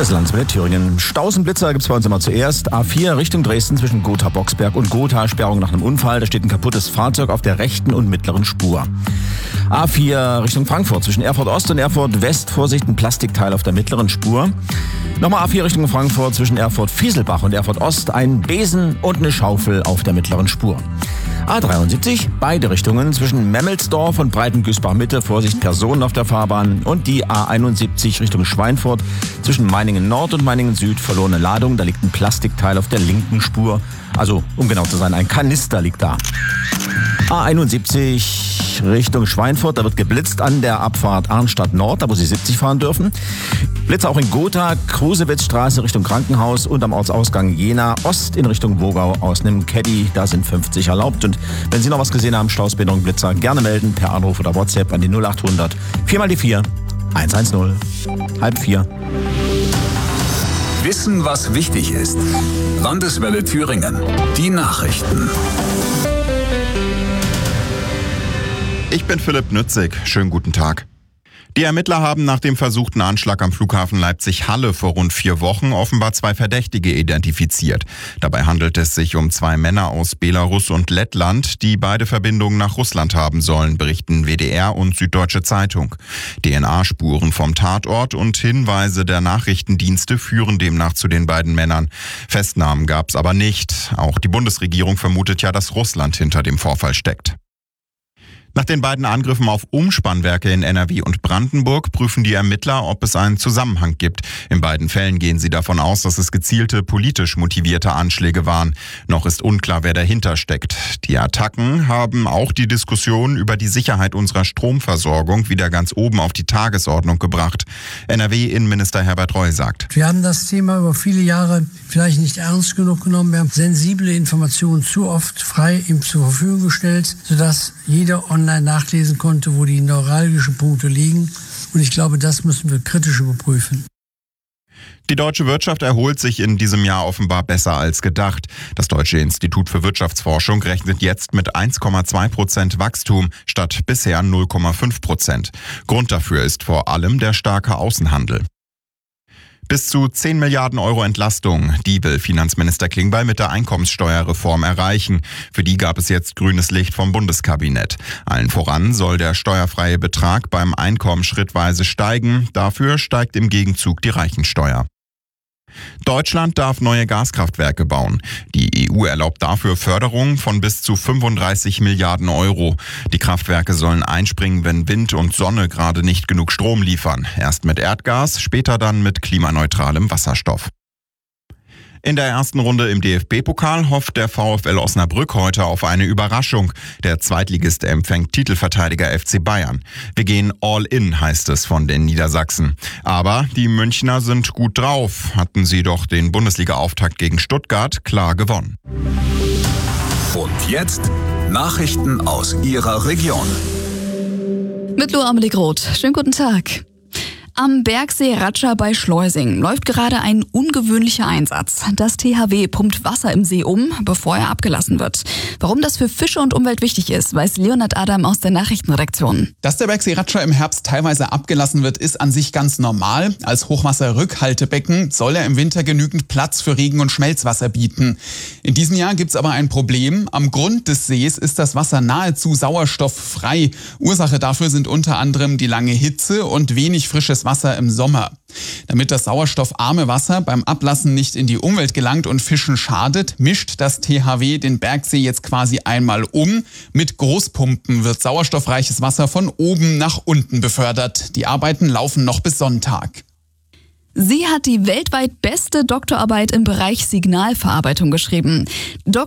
Hier ist Landsberg Thüringen. Stausenblitzer gibt es bei uns immer zuerst. A4 Richtung Dresden zwischen Gotha-Boxberg und Gotha. Sperrung nach einem Unfall. Da steht ein kaputtes Fahrzeug auf der rechten und mittleren Spur. A4 Richtung Frankfurt zwischen Erfurt Ost und Erfurt West. Vorsicht, ein Plastikteil auf der mittleren Spur. Nochmal A4 Richtung Frankfurt zwischen Erfurt Fieselbach und Erfurt Ost. Ein Besen und eine Schaufel auf der mittleren Spur. A73, beide Richtungen zwischen Memmelsdorf und Breitengüßbach Mitte. Vorsicht, Personen auf der Fahrbahn. Und die A71 Richtung Schweinfurt zwischen Meiningen Nord und Meiningen Süd. Verlorene Ladung, da liegt ein Plastikteil auf der linken Spur. Also, um genau zu sein, ein Kanister liegt da. A71 Richtung Schweinfurt, da wird geblitzt an der Abfahrt Arnstadt Nord, da wo Sie 70 fahren dürfen. Blitze auch in Gotha, Krusewitzstraße Richtung Krankenhaus und am Ortsausgang Jena Ost in Richtung Wogau aus einem Caddy, da sind 50 erlaubt. Und wenn Sie noch was gesehen haben, Stausbindung, Blitzer, gerne melden per Anruf oder WhatsApp an die 0800 4x4 110 3:30. Wissen, was wichtig ist. Landeswelle Thüringen. Die Nachrichten. Ich bin Philipp Nützig. Schönen guten Tag. Die Ermittler haben nach dem versuchten Anschlag am Flughafen Leipzig-Halle vor rund 4 Wochen offenbar 2 Verdächtige identifiziert. Dabei handelt es sich um 2 Männer aus Belarus und Lettland, die beide Verbindungen nach Russland haben sollen, berichten WDR und Süddeutsche Zeitung. DNA-Spuren vom Tatort und Hinweise der Nachrichtendienste führen demnach zu den beiden Männern. Festnahmen gab es aber nicht. Auch die Bundesregierung vermutet ja, dass Russland hinter dem Vorfall steckt. Nach den beiden Angriffen auf Umspannwerke in NRW und Brandenburg prüfen die Ermittler, ob es einen Zusammenhang gibt. In beiden Fällen gehen sie davon aus, dass es gezielte, politisch motivierte Anschläge waren. Noch ist unklar, wer dahinter steckt. Die Attacken haben auch die Diskussion über die Sicherheit unserer Stromversorgung wieder ganz oben auf die Tagesordnung gebracht. NRW-Innenminister Herbert Reul sagt: Wir haben das Thema über viele Jahre vielleicht nicht ernst genug genommen. Wir haben sensible Informationen zu oft frei ihm zur Verfügung gestellt, sodass jeder online nachlesen konnte, wo die neuralgischen Punkte liegen. Und ich glaube, das müssen wir kritisch überprüfen. Die deutsche Wirtschaft erholt sich in diesem Jahr offenbar besser als gedacht. Das Deutsche Institut für Wirtschaftsforschung rechnet jetzt mit 1,2% Wachstum statt bisher 0,5%. Grund dafür ist vor allem der starke Außenhandel. Bis zu 10 Milliarden Euro Entlastung, die will Finanzminister Klingbeil mit der Einkommenssteuerreform erreichen. Für die gab es jetzt grünes Licht vom Bundeskabinett. Allen voran soll der steuerfreie Betrag beim Einkommen schrittweise steigen. Dafür steigt im Gegenzug die Reichensteuer. Deutschland darf neue Gaskraftwerke bauen. Die EU erlaubt dafür Förderungen von bis zu 35 Milliarden Euro. Die Kraftwerke sollen einspringen, wenn Wind und Sonne gerade nicht genug Strom liefern. Erst mit Erdgas, später dann mit klimaneutralem Wasserstoff. In der ersten Runde im DFB-Pokal hofft der VfL Osnabrück heute auf eine Überraschung. Der Zweitligist empfängt Titelverteidiger FC Bayern. Wir gehen all in, heißt es von den Niedersachsen. Aber die Münchner sind gut drauf. Hatten sie doch den Bundesliga-Auftakt gegen Stuttgart klar gewonnen. Und jetzt Nachrichten aus Ihrer Region. Mit Lo Amelie Groth. Schönen guten Tag. Am Bergsee Ratscha bei Schleusing läuft gerade ein ungewöhnlicher Einsatz. Das THW pumpt Wasser im See um, bevor er abgelassen wird. Warum das für Fische und Umwelt wichtig ist, weiß Leonhard Adam aus der Nachrichtenredaktion. Dass der Bergsee Ratscha im Herbst teilweise abgelassen wird, ist an sich ganz normal. Als Hochwasserrückhaltebecken soll er im Winter genügend Platz für Regen- und Schmelzwasser bieten. In diesem Jahr gibt's aber ein Problem. Am Grund des Sees ist das Wasser nahezu sauerstofffrei. Ursache dafür sind unter anderem die lange Hitze und wenig frisches Wasser im Sommer. Damit das sauerstoffarme Wasser beim Ablassen nicht in die Umwelt gelangt und Fischen schadet, mischt das THW den Bergsee jetzt quasi einmal um. Mit Großpumpen wird sauerstoffreiches Wasser von oben nach unten befördert. Die Arbeiten laufen noch bis Sonntag. Sie hat die weltweit beste Doktorarbeit im Bereich Signalverarbeitung geschrieben.